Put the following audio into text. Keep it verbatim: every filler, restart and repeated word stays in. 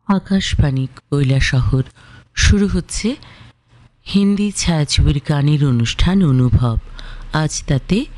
আকাশবাণী কৈলাসহর শুরু হচ্ছে হিন্দি ছায়াছবির গানের অনুষ্ঠান অনুভব। আজ তাতে